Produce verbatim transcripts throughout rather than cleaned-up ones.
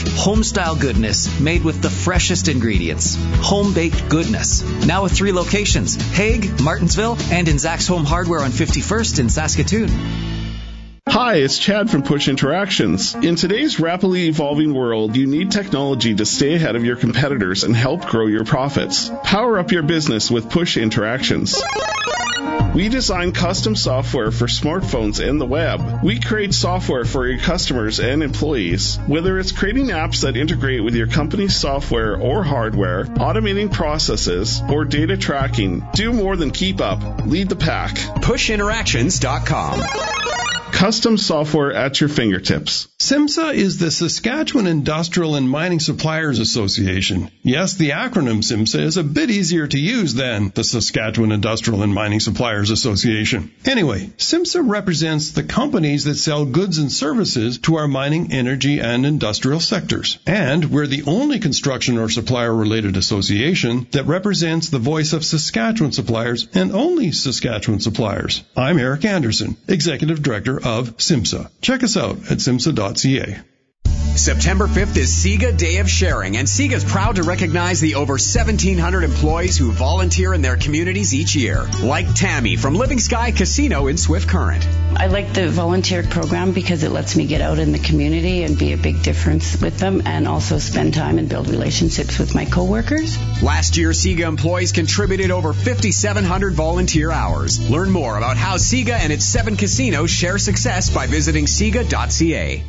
Home-style goodness made with the freshest ingredients. Home-baked goodness. Now with three locations, Hague, Martinsville, and in Zach's Home Hardware on fifty-first in Saskatoon. Hi, it's Chad from Push Interactions. In today's rapidly evolving world, you need technology to stay ahead of your competitors and help grow your profits. Power up your business with Push Interactions. We design custom software for smartphones and the web. We create software for your customers and employees. Whether it's creating apps that integrate with your company's software or hardware, automating processes, or data tracking, do more than keep up. Lead the pack. push interactions dot com. Custom software at your fingertips. SIMSA is the Saskatchewan Industrial and Mining Suppliers Association. Yes, the acronym SIMSA is a bit easier to use than the Saskatchewan Industrial and Mining Suppliers Association. Anyway, SIMSA represents the companies that sell goods and services to our mining, energy, and industrial sectors. And we're the only construction or supplier-related association that represents the voice of Saskatchewan suppliers and only Saskatchewan suppliers. I'm Eric Anderson, Executive Director of SIMSA. Check us out at simsa dot c a. September fifth is SIGA Day of Sharing, and SIGA is proud to recognize the over seventeen hundred employees who volunteer in their communities each year, like Tammy from Living Sky Casino in Swift Current. I like the volunteer program because it lets me get out in the community and be a big difference with them, and also spend time and build relationships with my coworkers. Last year, SIGA employees contributed over fifty-seven hundred volunteer hours. Learn more about how SIGA and its seven casinos share success by visiting siga dot c a.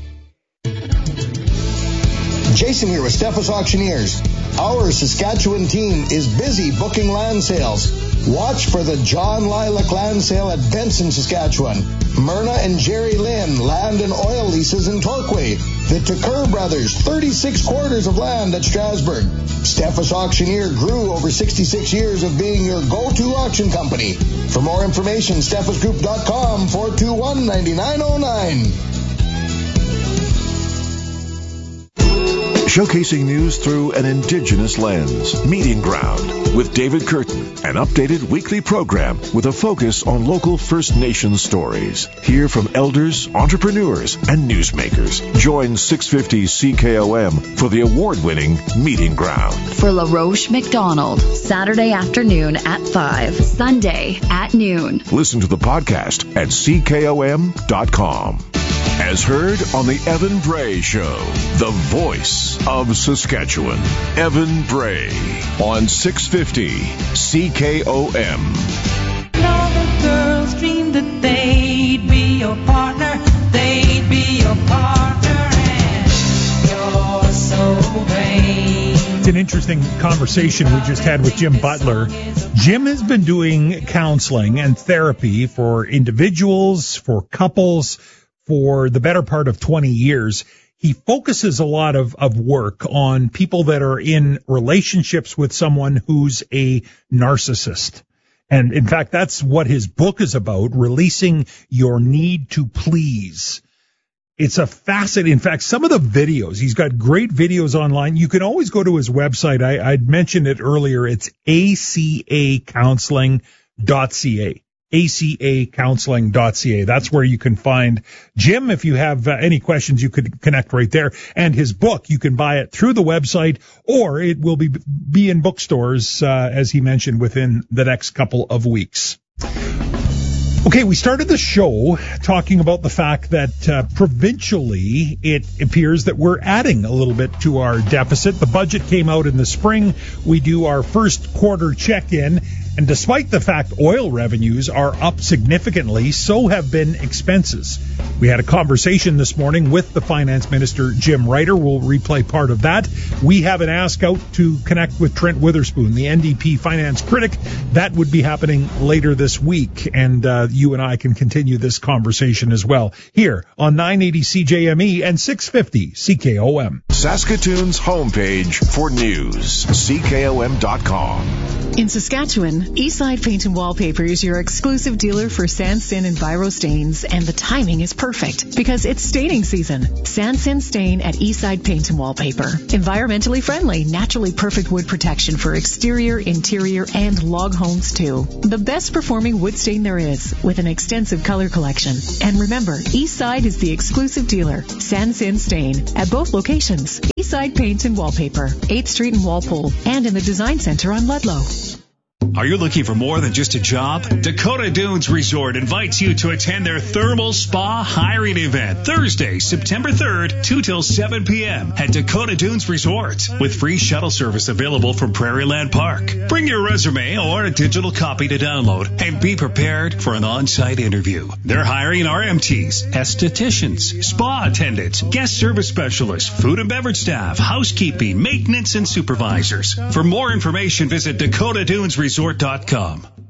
Jason here with Steffes Auctioneers. Our Saskatchewan team is busy booking land sales. Watch for the John Lilac Land Sale at Benson, Saskatchewan. Myrna and Jerry Lynn Land and Oil Leases in Torquay. The Tucker Brothers, thirty-six quarters of land at Strasbourg. Steffes Auctioneer grew over sixty-six years of being your go-to auction company. For more information, steffes group dot com, four two one, nine nine zero nine. Showcasing news through an Indigenous lens. Meeting Ground with David Curtin, an updated weekly program with a focus on local First Nations stories. Hear from elders, entrepreneurs, and newsmakers. Join six fifty C K O M for the award-winning Meeting Ground. For LaRoche McDonald, Saturday afternoon at five, Sunday at noon. Listen to the podcast at c k o m dot com. As heard on the Evan Bray Show, the voice of Saskatchewan. Evan Bray on six fifty C K O M. All the girls dreamed that they'd be your partner, they'd be your partner, and you're so vain. It's an interesting conversation we just had with Jim Butler. Jim has been doing counseling and therapy for individuals, for couples, for the better part of twenty years. He focuses a lot of, of work on people that are in relationships with someone who's a narcissist. And in fact, that's what his book is about, Releasing Your Need to Please. It's a fascinating, in fact, some of the videos, he's got great videos online. You can always go to his website. I, I'd mentioned it earlier. It's a c a counseling dot c a. a c a counseling dot c a. That's where you can find Jim. If you have uh, any questions, you could connect right there. And his book, you can buy it through the website, or it will be be in bookstores, uh, as he mentioned, within the next couple of weeks. Okay, we started the show talking about the fact that uh, provincially it appears that we're adding a little bit to our deficit. The budget came out in the spring. We do our first quarter check-in, and despite the fact oil revenues are up significantly, so have been expenses. We had a conversation this morning with the Finance Minister, Jim Ryder. We'll replay part of that. We have an ask out to connect with Trent Witherspoon, the N D P finance critic. That would be happening later this week, and uh, you and I can continue this conversation as well here on nine eighty C J M E and six fifty C K O M. Saskatoon's homepage for news, c k o m dot com. In Saskatchewan, Eastside Paint and Wallpaper is your exclusive dealer for Sansin and Viro stains, and the timing is perfect because it's staining season. Sansin Stain at Eastside Paint and Wallpaper. Environmentally friendly, naturally perfect wood protection for exterior, interior, and log homes too. The best performing wood stain there is, with an extensive color collection. And remember, Eastside is the exclusive dealer, Sansin Stain, at both locations. Eastside Paint and Wallpaper, eighth Street in Walpole, and in the Design Center on Ludlow. Are you looking for more than just a job? Dakota Dunes Resort invites you to attend their Thermal Spa Hiring Event Thursday, September third, two till seven p.m. at Dakota Dunes Resort, with free shuttle service available from Prairieland Park. Bring your resume or a digital copy to download and be prepared for an on-site interview. They're hiring R M Ts, estheticians, spa attendants, guest service specialists, food and beverage staff, housekeeping, maintenance, and supervisors. For more information, visit Dakota Dunes Resort dot com.